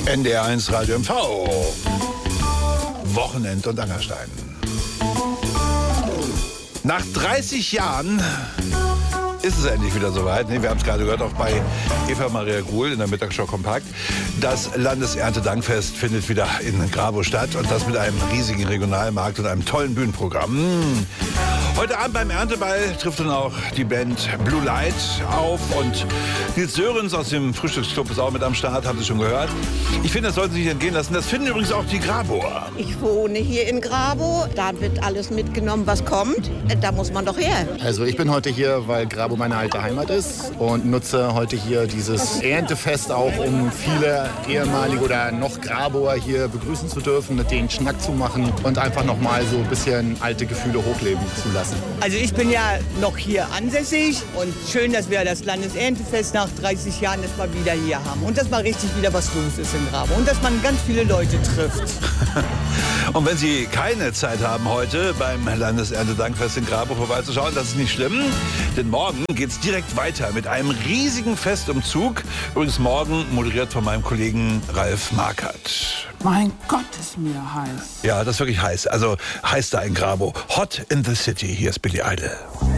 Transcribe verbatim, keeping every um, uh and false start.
N D R eins Radio M V. Wochenend und Angerstein. Nach dreißig Jahren ist es endlich wieder soweit. Nee, wir haben es gerade gehört, auch bei Eva Maria Gruhl in der Mittagsshow Kompakt. Das Landeserntedankfest findet wieder in Grabow statt und das mit einem riesigen Regionalmarkt und einem tollen Bühnenprogramm. Heute Abend beim Ernteball trifft dann auch die Band Blue Light auf und Nils Sörensen aus dem Frühstücksclub ist auch mit am Start, habt ihr schon gehört. Ich finde, das sollten Sie sich entgehen lassen. Das finden übrigens auch die Grabower. Ich wohne hier in Grabow, da wird alles mitgenommen, was kommt. Da muss man doch her. Also ich bin heute hier, weil Grabow meine alte Heimat ist und nutze heute hier dieses Erntefest auch, um viele ehemalige oder noch Grabower hier begrüßen zu dürfen, mit denen Schnack zu machen und einfach nochmal so ein bisschen alte Gefühle hochleben zu lassen. Also ich bin ja noch hier ansässig und schön, dass wir das Landeserntefest nach dreißig Jahren das mal wieder hier haben und dass mal richtig wieder was los ist in Grabow und dass man ganz viele Leute trifft. Und wenn Sie keine Zeit haben, heute beim Landeserntedankfest in Grabow vorbeizuschauen, das ist nicht schlimm, denn morgen geht es direkt weiter mit einem riesigen Festumzug. Übrigens morgen moderiert von meinem Kollegen Ralf Markert. Mein Gott, ist mir heiß. Ja, das ist wirklich heiß. Also heiß da in Grabow. Hot in the City. Hier ist Billy Idol.